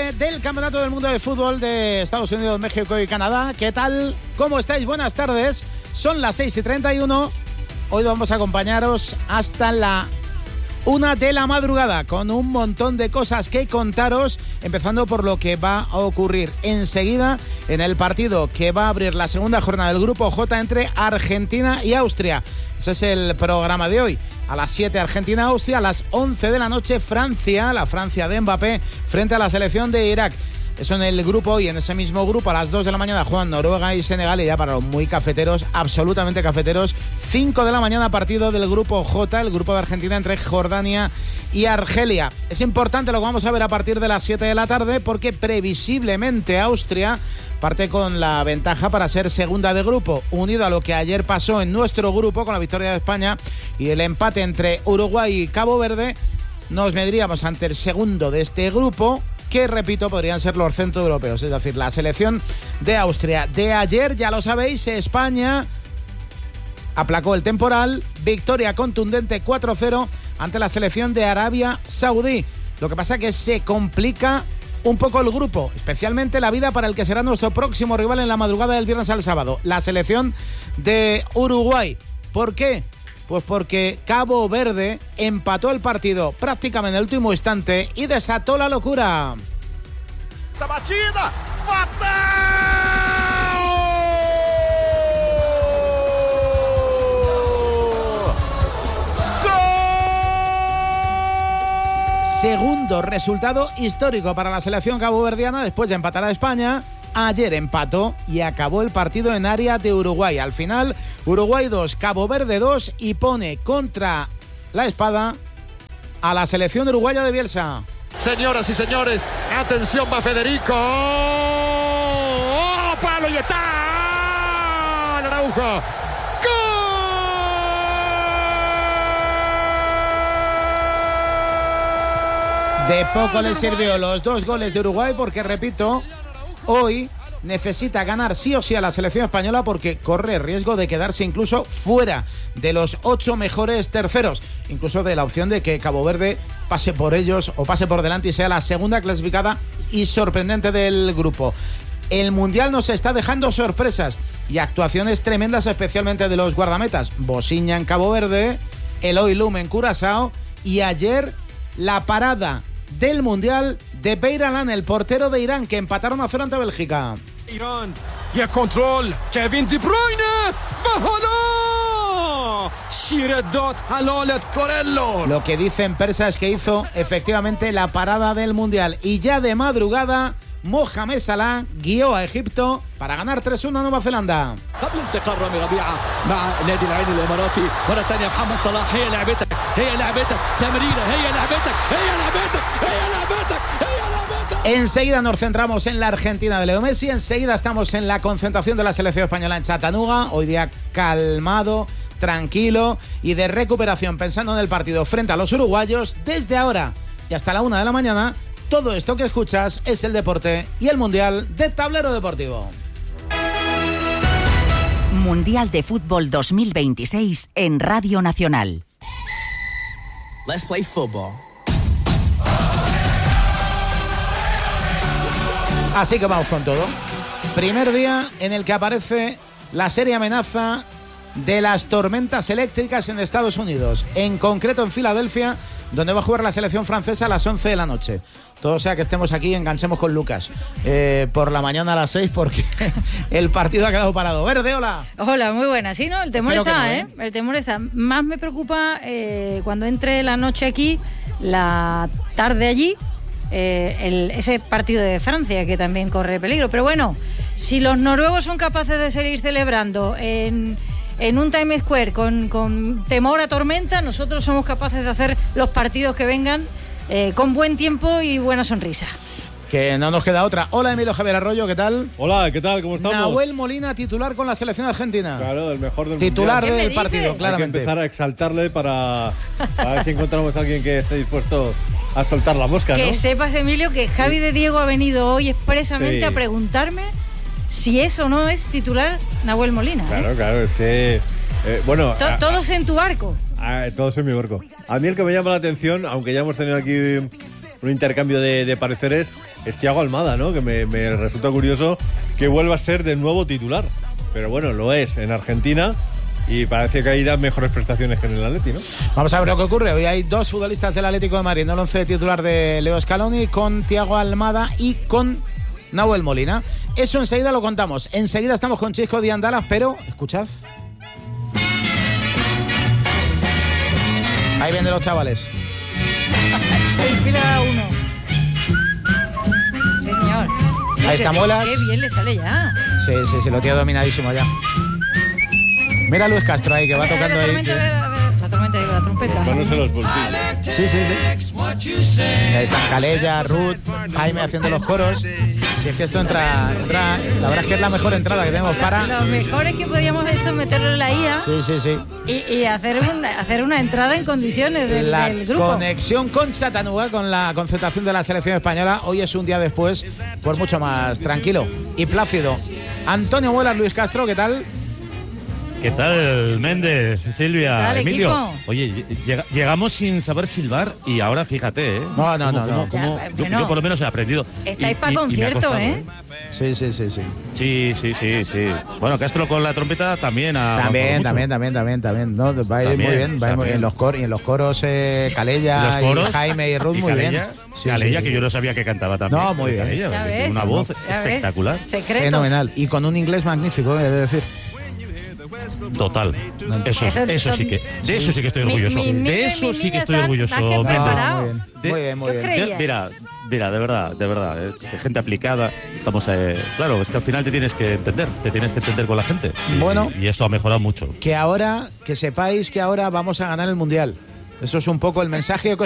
tarde del Campeonato del Mundo de Fútbol de Estados Unidos, México y Canadá. ¿Qué tal? ¿Cómo estáis? Buenas tardes. Son las 6:31. Hoy vamos a acompañaros hasta la 1 de la madrugada con un montón de cosas que contaros, empezando por lo que va a ocurrir enseguida en el partido que va a abrir la segunda jornada del Grupo J entre Argentina y Austria. Ese es el programa de hoy. A las 7 Argentina-Austria, a las 11 de la noche Francia, la Francia de Mbappé, frente a la selección de Irak. Eso en el grupo, y en ese mismo grupo a las 2 de la mañana juegan Noruega y Senegal, y ya para los muy cafeteros, absolutamente cafeteros, 5 de la mañana partido del Grupo J, el grupo de Argentina entre Jordania y Argelia. Es importante lo que vamos a ver a partir de las 7 de la tarde porque previsiblemente Austria parte con la ventaja para ser segunda de grupo, unido a lo que ayer pasó en nuestro grupo con la victoria de España y el empate entre Uruguay y Cabo Verde. Nos mediríamos ante el segundo de este grupo, que, repito, podrían ser los centroeuropeos, es decir, la selección de Austria. De ayer, ya lo sabéis, España aplacó el temporal, victoria contundente 4-0 ante la selección de Arabia Saudí. Lo que pasa es que se complica un poco el grupo, especialmente la vida para el que será nuestro próximo rival en la madrugada del viernes al sábado, la selección de Uruguay. ¿Por qué? Pues porque Cabo Verde empató el partido prácticamente en el último instante y desató la locura. ¡La batida! ¡Fatal! ¡Gol! Segundo resultado histórico para la selección caboverdiana después de empatar a España. Ayer empató y acabó el partido en área de Uruguay. Al final, Uruguay 2, Cabo Verde 2 y pone contra la espada a la selección uruguaya de Bielsa. Señoras y señores, atención, va Federico. ¡Oh, palo y está! Araujo. ¡Gol! De poco le sirvió los 2 goles de Uruguay porque, repito, hoy necesita ganar sí o sí a la selección española porque corre riesgo de quedarse incluso fuera de los 8 mejores terceros, incluso de la opción de que Cabo Verde pase por ellos o pase por delante y sea la segunda clasificada y sorprendente del grupo. El Mundial nos está dejando sorpresas y actuaciones tremendas, especialmente de los guardametas. Bosiña en Cabo Verde, Eloy Lum en Curazao y ayer la parada del Mundial de Beiralan, el portero de Irán, que empataron a 0 ante Bélgica. Irán, y el control, Kevin De Bruyne, ¡Bahala! Shiredat Halalet Corello. Lo que dicen persa es que hizo efectivamente la parada del Mundial. Y ya de madrugada, Mohamed Salah guió a Egipto para ganar 3-1 a Nueva Zelanda. قبل انتقال رامي ربيعة مع نادي العين الإماراتي مرة ثانية محمد صلاح هي لعبتك تمريرة هي لعبتك Enseguida nos centramos en la Argentina de Leo Messi, enseguida estamos en la concentración de la selección española en Chattanooga, hoy día calmado, tranquilo y de recuperación pensando en el partido frente a los uruguayos. Desde ahora y hasta la 1 de la mañana, todo esto que escuchas es el deporte y el Mundial de Tablero Deportivo. Mundial de Fútbol 2026 en Radio Nacional. Let's play football. Así que vamos con todo. Primer día en el que aparece la seria amenaza de las tormentas eléctricas en Estados Unidos, en concreto en Filadelfia, donde va a jugar la selección francesa a las 11 de la noche. Todo sea que estemos aquí y enganchemos con Lucas por la mañana a las 6 porque el partido ha quedado parado. Verde, hola. Hola, muy buena. Sí, ¿no? El temor Espero está, que no, El temor está. Más me preocupa cuando entre la noche aquí, la tarde allí, ese partido de Francia que también corre peligro. Pero bueno, si los noruegos son capaces de seguir celebrando en un Times Square con temor a tormenta, nosotros somos capaces de hacer los partidos que vengan con buen tiempo y buena sonrisa. Que no nos queda otra. Hola, Emilio Javier Arroyo, ¿qué tal? Hola, ¿qué tal? ¿Cómo estamos? Nahuel Molina, titular con la selección argentina. Claro, el mejor del titular mundial. del partido, claramente. Hay que empezar a exaltarle para ver si encontramos a alguien que esté dispuesto a soltar la mosca, ¿no? Que sepas, Emilio, que Javi de Diego ha venido hoy expresamente a preguntarme si eso no es titular Nahuel Molina. Claro, es que... bueno, todos en tu barco. Todos en mi barco. A mí el que me llama la atención, aunque ya hemos tenido aquí un intercambio de pareceres, es Thiago Almada, ¿no? Que me resulta curioso que vuelva a ser de nuevo titular. Pero bueno, lo es en Argentina y parece que ahí da mejores prestaciones que en el Atleti, ¿no? Vamos a ver lo que ocurre. Hoy hay dos futbolistas del Atlético de Madrid en el 11 titular de Leo Scaloni, con Thiago Almada y con Nahuel Molina. Eso enseguida lo contamos. Enseguida estamos con Chisco Diandalas, pero escuchad. Ahí vienen los chavales. El fila 1. Sí, señor. Ahí está Muelas. Qué bien le sale ya. Sí, lo tiene dominadísimo ya. Mira a Luis Castro ahí, que va tocando ahí. La tormenta, la trompeta. Manos en los bolsillos. Sí. Ahí están Calella, Ruth, Jaime haciendo los coros. Si es que esto entra, la verdad es que es la mejor entrada que tenemos para... Lo mejor es que podríamos meterlo en la IA. Sí. Y hacer una entrada en condiciones del grupo. La conexión con Chattanooga, con la concentración de la selección española, hoy es un día después, pues mucho más tranquilo y plácido. Antonio Muelas, Luis Castro, ¿qué tal? ¿Qué tal, Méndez, Silvia, ¿Qué tal, Emilio? equipo? Oye, llegamos sin saber silbar y ahora fíjate, ¿eh? No. Yo por lo menos he aprendido. Estáis para concierto, ¿eh? Sí. Sí. Bueno, Castro con la trompeta también ha... También. No, va muy bien. Y en los coros Calella y Jaime y Ruth, muy bien. Calella, que yo no sabía que cantaba también. No, muy bien. Calella, ¿Ya ves? Una voz espectacular. Secretos. Fenomenal. Y con un inglés magnífico, he de decir. Total. Eso sí que estoy orgulloso. De eso sí que estoy orgulloso. Muy bien. Mira, de verdad, de gente aplicada. Estamos, claro, es que al final te tienes que entender con la gente. Y esto ha mejorado mucho. Que sepáis que ahora vamos a ganar el Mundial. Eso es un poco el mensaje que